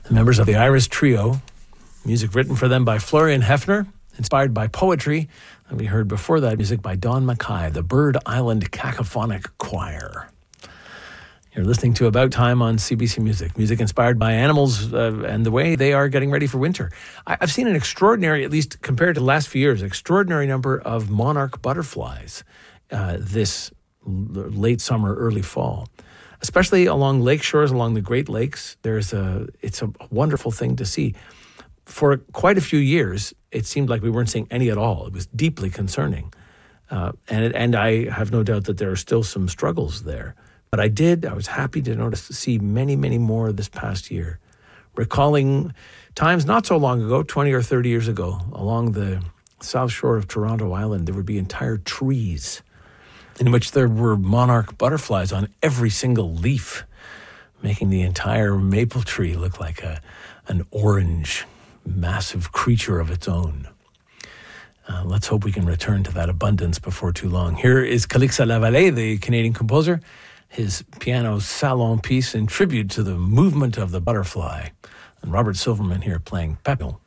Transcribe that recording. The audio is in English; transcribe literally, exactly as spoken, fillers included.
The members of the Iris Trio, music written for them by Florian Hefner, inspired by poetry. And we heard before that music by Don Mackay, the Bird Island Cacophonic Choir. You're listening to About Time on C B C Music. Music inspired by animals uh, and the way they are getting ready for winter. I, I've seen an extraordinary, at least compared to the last few years, extraordinary number of monarch butterflies uh, this l- late summer, early fall. Especially along lake shores, along the Great Lakes. There's a, it's a wonderful thing to see. For quite a few years, it seemed like we weren't seeing any at all. It was deeply concerning. Uh, and, it, and I have no doubt that there are still some struggles there. But I did, I was happy to notice to see many, many more this past year. Recalling times not so long ago, twenty or thirty years ago, along the south shore of Toronto Island, there would be entire trees in which there were monarch butterflies on every single leaf, making the entire maple tree look like a an orange, massive creature of its own. Uh, let's hope we can return to that abundance before too long. Here is Calixa Lavallée, the Canadian composer, his piano salon piece in tribute to the movement of the butterfly. And Robert Silverman here playing Papillon.